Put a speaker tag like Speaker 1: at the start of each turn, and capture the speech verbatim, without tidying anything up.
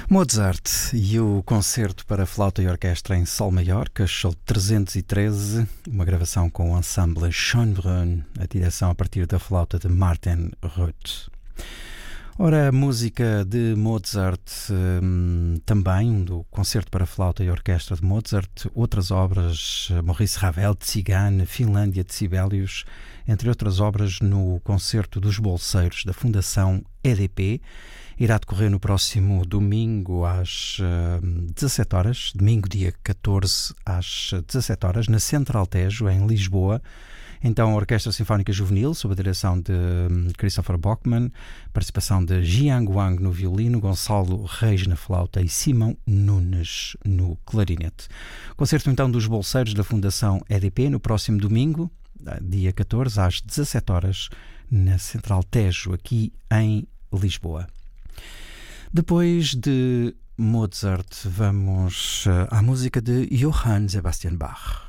Speaker 1: Mozart e o concerto para flauta e orquestra em sol maior, Cachot trezentos e treze, uma gravação com o ensemble Schönbrunn, a direção a partir da flauta de Martin Rutt. Ora, a música de Mozart, hum, também do concerto para flauta e orquestra de Mozart, outras obras, Maurice Ravel, Tzigane, Finlândia de Sibelius, entre outras obras no concerto dos bolseiros da Fundação E D P, irá decorrer no próximo domingo às uh, dezassete horas, domingo dia catorze às dezassete horas, na Central Tejo, em Lisboa. Então, a Orquestra Sinfónica Juvenil, sob a direção de Christopher Bachmann, participação de Jiang Wang no violino, Gonçalo Reis na flauta e Simão Nunes no clarinete. Concerto, então, dos bolseiros da Fundação E D P, no próximo domingo, dia catorze, às dezassete horas, na Central Tejo, aqui em Lisboa. Depois de Mozart, vamos à música de Johann Sebastian Bach.